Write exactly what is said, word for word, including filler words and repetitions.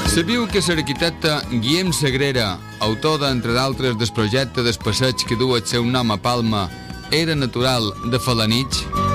Sabíeu que l'arquitecte Guillem Sagrera, autor d'entre d'altres del projecte del passeig que du el seu nom a Palma, era natural de Felanitx?